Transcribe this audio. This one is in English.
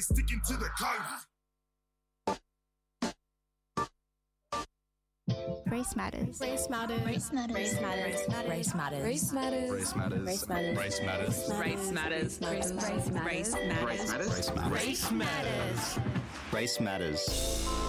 always sticking to the code. Race matters. Race matters. Race matters. Race matters. Race matters. Race matters. Race matters. Race matters. Race matters. Race matters. Race matters. Race matters. Race matters. Race matters. Race matters.